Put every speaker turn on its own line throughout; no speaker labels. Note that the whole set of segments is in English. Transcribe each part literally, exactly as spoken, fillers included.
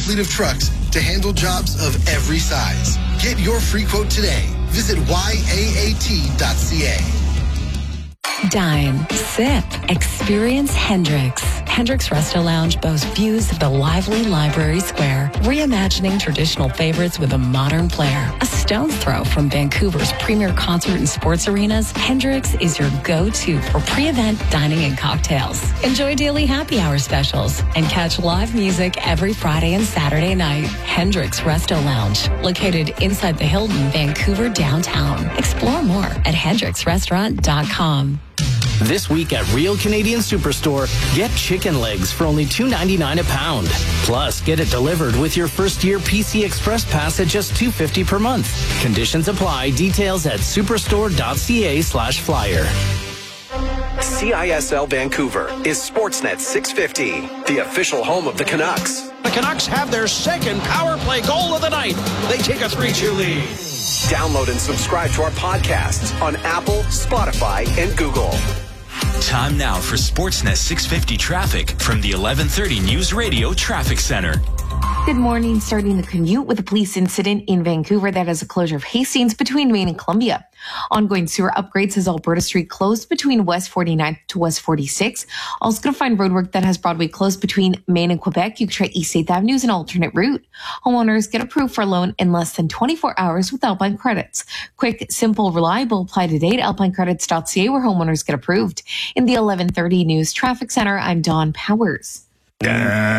fleet of trucks to handle jobs of every size. Get your free quote today. Visit Y A A T dot C A.
Dine, sip, experience Hendrix. Hendrix Resto Lounge boasts views of the lively Library Square, reimagining traditional favorites with a modern flair. A stone's throw from Vancouver's premier concert and sports arenas, Hendrix is your go-to for pre-event dining and cocktails. Enjoy daily happy hour specials and catch live music every Friday and Saturday night. Hendrix Resto Lounge, located inside the Hilton, Vancouver downtown. Explore more at hendrix restaurant dot com.
This week at Real Canadian Superstore, get chicken legs for only two ninety-nine a pound. Plus, get it delivered with your first year P C Express Pass at just two fifty per month. Conditions apply. Details at superstore.ca slash flyer.
C I S L Vancouver is Sportsnet six fifty, the official home of the Canucks.
The Canucks have their second power play goal of the night. They take a three two lead.
Download and subscribe to our podcasts on Apple, Spotify, and Google.
Time now for Sportsnet six fifty traffic from the eleven thirty News Radio Traffic Center.
Good morning. Starting the commute with a police incident in Vancouver that has a closure of Hastings between Main and Columbia. Ongoing sewer upgrades has Alberta Street closed between West forty-ninth to West forty-sixth. Also going to find roadwork that has Broadway closed between Main and Quebec. You can try East eighth Avenue as an alternate route. Homeowners get approved for a loan in less than twenty-four hours with Alpine Credits. Quick, simple, reliable. Apply today at alpine credits dot c a where homeowners get approved. In the eleven thirty News Traffic Center, I'm Dawn Powers.
You're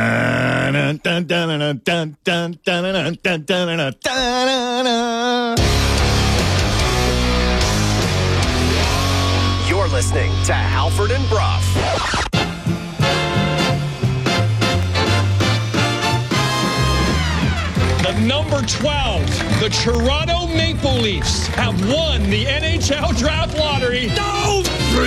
listening to Halford and Brough.
The number twelve, the Toronto Maple Leafs have won the N H L Draft Lottery. No!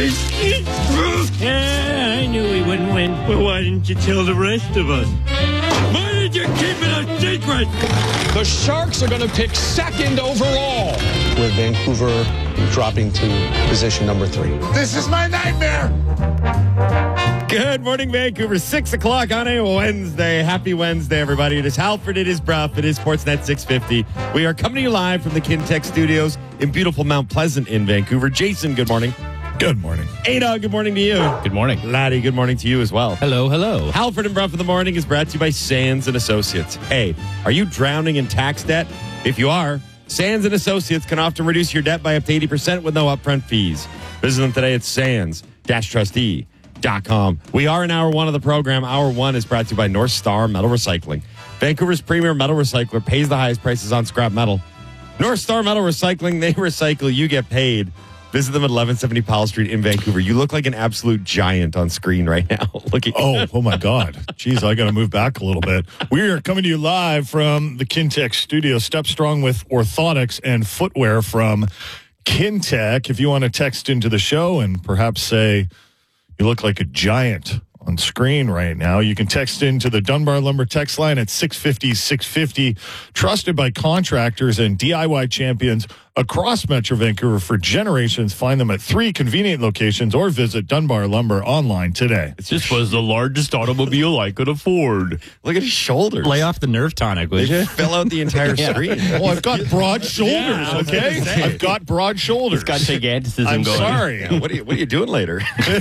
Yeah, I knew we wouldn't win. Well, why didn't you tell the rest of us? Why did you keep it a secret?
The Sharks are going to pick second overall.
With Vancouver dropping to position number three.
This is my nightmare.
Good morning, Vancouver. Six o'clock on a Wednesday. Happy Wednesday, everybody. It is Halford. It is Brough. It is Sportsnet six fifty. We are coming to you live from the Kintec Studios in beautiful Mount Pleasant in Vancouver. Jason, good morning.
Good morning.
Ada, good morning to you.
Good morning.
Laddie, good morning to you as well.
Hello, hello.
Halford and Brough in the morning is brought to you by Sands and Associates. Hey, are you drowning in tax debt? If you are, Sands and Associates can often reduce your debt by up to eighty percent with no upfront fees. Visit them today at sands dash trustee dot com. We are in hour one of the program. Hour one is brought to you by North Star Metal Recycling. Vancouver's premier metal recycler pays the highest prices on scrap metal. North Star Metal Recycling, they recycle, you get paid. Visit them at eleven seventy Powell Street in Vancouver. You look like an absolute giant on screen right now. Look at
oh, oh my God. Jeez, I got to move back a little bit. We are coming to you live from the Kintec studio. Step Strong with orthotics and footwear from Kintec. If you want to text into the show and perhaps say you look like a giant on screen right now, you can text into the Dunbar Lumber text line at six fifty, six fifty. Trusted by contractors and D I Y champions across Metro Vancouver for generations. Find them at three convenient locations or visit Dunbar Lumber online today.
It just was the largest automobile I could afford.
Look at his shoulders.
Lay off the nerve tonic, would you?
Fill out the entire
Yeah.
screen.
Well, I've got broad shoulders,
Yeah,
okay? I've got broad shoulders.
It's got giganticism
I'm
going.
sorry.
Yeah, what, are you, what are you doing later?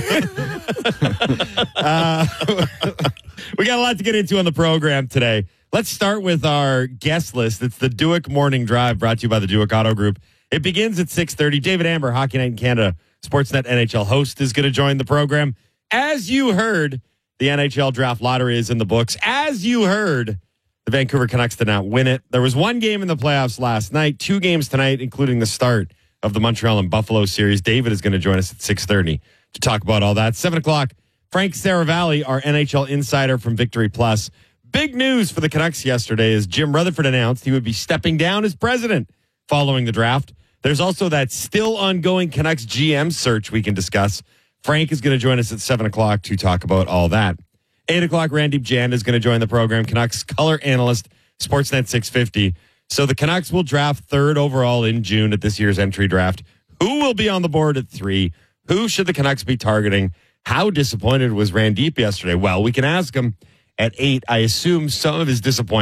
uh, we got a lot to get into on the program today. Let's start with our guest list. It's the Dewick Morning Drive, brought to you by the Dewick Auto Group. It begins at six thirty. David Amber, Hockey Night in Canada, Sportsnet N H L host, is going to join the program. As you heard, the N H L Draft Lottery is in the books. As you heard, the Vancouver Canucks did not win it. There was one game in the playoffs last night, two games tonight, including the start of the Montreal and Buffalo series. David is going to join us at six thirty to talk about all that. seven o'clock, Frank Saravalli, our N H L insider from Victory Plus. Big news for the Canucks yesterday is Jim Rutherford announced he would be stepping down as president following the draft. There's also that still ongoing Canucks G M search we can discuss. Frank is going to join us at seven o'clock to talk about all that. eight o'clock, Randeep Jan is going to join the program, Canucks color analyst, Sportsnet six fifty. So the Canucks will draft third overall in June at this year's entry draft. Who will be on the board at three? Who should the Canucks be targeting? How disappointed was Randeep yesterday? Well, we can ask him at eight. I assume some of his disappointment